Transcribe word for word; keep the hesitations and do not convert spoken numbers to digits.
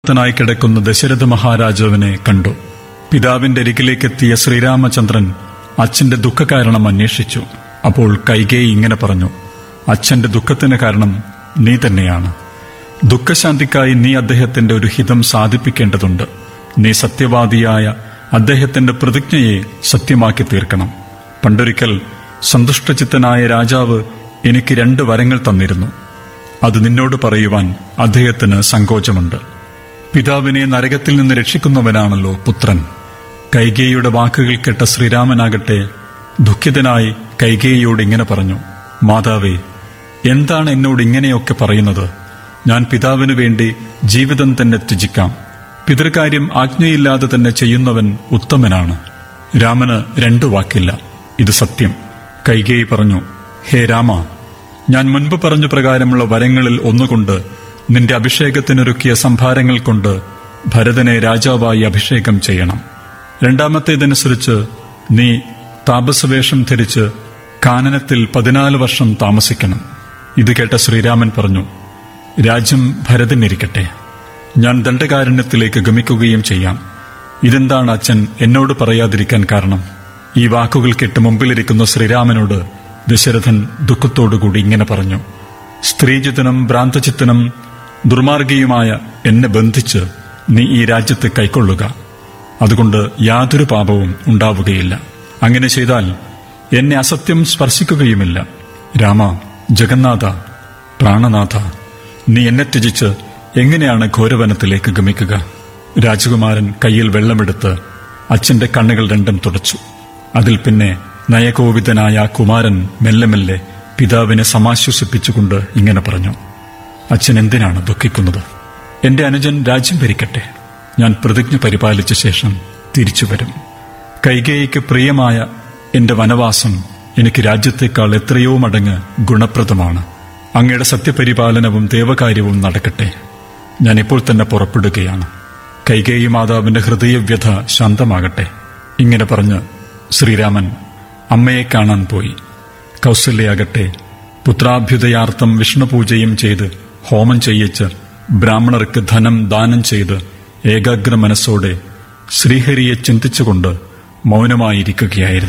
ായി കിടക്കുന്ന ദശരഥ മഹാരാജാവിനെ കണ്ടു. പിതാവിന്റെ അരികിലേക്കെത്തിയ ശ്രീരാമചന്ദ്രൻ അച്ഛന്റെ ദുഃഖകാരണം അന്വേഷിച്ചു. അപ്പോൾ കൈകേയി ഇങ്ങനെ പറഞ്ഞു: അച്ഛന്റെ ദുഃഖത്തിന് കാരണം നീ തന്നെയാണ്. ദുഃഖശാന്തിക്കായി നീ അദ്ദേഹത്തിന്റെ ഒരു ഹിതം സാധിപ്പിക്കേണ്ടതുണ്ട്. നീ സത്യവാദിയായ അദ്ദേഹത്തിന്റെ പ്രതിജ്ഞയെ സത്യമാക്കി തീർക്കണം. പണ്ടൊരിക്കൽ സന്തുഷ്ടചിത്തനായ രാജാവ് എനിക്ക് രണ്ട് വരങ്ങൾ തന്നിരുന്നു. അത് നിന്നോട് പറയുവാൻ അദ്ദേഹത്തിന് സങ്കോചമുണ്ട്. പിതാവിനെ നരകത്തിൽ നിന്ന് രക്ഷിക്കുന്നവനാണല്ലോ പുത്രൻ. കൈകേയിയുടെ വാക്കുകൾ കേട്ട ശ്രീരാമനാകട്ടെ ദുഃഖിതനായി കൈകേയിയോട് ഇങ്ങനെ പറഞ്ഞു: മാതാവേ, എന്താണ് എന്നോട് ഇങ്ങനെയൊക്കെ പറയുന്നത്? ഞാൻ പിതാവിനു വേണ്ടി ജീവിതം തന്നെ ത്യജിക്കാം. പിതൃകാര്യം ആജ്ഞയില്ലാതെ തന്നെ ചെയ്യുന്നവൻ ഉത്തമനാണ്. രാമന് രണ്ടു വാക്കില്ല. ഇത് സത്യം. കൈകേയി പറഞ്ഞു: ഹേ രാമ, ഞാൻ മുൻപ് പറഞ്ഞ പ്രകാരമുള്ള വരങ്ങളിൽ ഒന്നുകൊണ്ട് നിന്റെ അഭിഷേകത്തിനൊരുക്കിയ സംഭാരങ്ങൾ കൊണ്ട് ഭരതനെ രാജാവായി അഭിഷേകം ചെയ്യണം. രണ്ടാമത്തേതനുസരിച്ച് നീ താപസവേഷം ധരിച്ച് കാനനത്തിൽ പതിനാല് വർഷം താമസിക്കണം. ഇത് കേട്ട ശ്രീരാമൻ പറഞ്ഞു: രാജ്യം ഭരതനിരിക്കട്ടെ. ഞാൻ ദണ്ഡകാരണ്യത്തിലേക്ക് ഗമിക്കുകയും ചെയ്യാം. ഇതെന്താണ് അച്ഛൻ എന്നോട് പറയാതിരിക്കാൻ കാരണം? ഈ വാക്കുകൾ കേട്ട് മുമ്പിലിരിക്കുന്ന ശ്രീരാമനോട് ദശരഥൻ ദുഃഖത്തോടുകൂടി ഇങ്ങനെ പറഞ്ഞു: സ്ത്രീജിതനും ഭ്രാന്തചിത്തനും ദുർമാർഗിയുമായ എന്നെ ബന്ധിച്ച് നീ ഈ രാജ്യത്ത് കൈക്കൊള്ളുക. അതുകൊണ്ട് യാതൊരു പാപവും ഉണ്ടാവുകയില്ല. അങ്ങനെ ചെയ്താൽ എന്നെ അസത്യം സ്പർശിക്കുകയുമില്ല. രാമ, ജഗന്നാഥ, പ്രാണനാഥ, നീ എന്നെ ത്യജിച്ച് എങ്ങനെയാണ് ഘോരവനത്തിലേക്ക് ഗമിക്കുക? രാജകുമാരൻ കയ്യിൽ വെള്ളമെടുത്ത് അച്ഛന്റെ കണ്ണുകൾ രണ്ടും തുടച്ചു. അതിൽ പിന്നെ നയകോവിതനായ കുമാരൻ മെല്ലെ മെല്ലെ പിതാവിനെ സമാശ്വസിപ്പിച്ചുകൊണ്ട് ഇങ്ങനെ പറഞ്ഞു: അച്ഛൻ എന്തിനാണ് ദുഃഖിക്കുന്നത്? എന്റെ അനുജൻ രാജ്യം ഭരിക്കട്ടെ. ഞാൻ പ്രതിജ്ഞ പരിപാലിച്ച ശേഷം തിരിച്ചു വരും. കൈകേയിക്ക് പ്രിയമായ എന്റെ വനവാസം എനിക്ക് രാജ്യത്തേക്കാൾ എത്രയോ മടങ്ങ് ഗുണപ്രദമാണ്. അങ്ങയുടെ സത്യപരിപാലനവും ദേവകാര്യവും നടക്കട്ടെ. ഞാൻ ഇപ്പോൾ തന്നെ പുറപ്പെടുകയാണ്. കൈകേയി മാതാവിന്റെ ഹൃദയവ്യഥ ശാന്തമാകട്ടെ. ഇങ്ങനെ പറഞ്ഞ് ശ്രീരാമൻ അമ്മയെ കാണാൻ പോയി. കൗസല്യയാകട്ടെ പുത്രാഭ്യുദയാർത്ഥം വിഷ്ണുപൂജയും ചെയ്ത് ഹോമം ചെയ്യിച്ച് ബ്രാഹ്മണർക്ക് ധനം ദാനം ചെയ്ത് ഏകാഗ്ര മനസ്സോടെ ശ്രീഹരിയെ ചിന്തിച്ചുകൊണ്ട് മൗനമായിരിക്കുകയായിരുന്നു.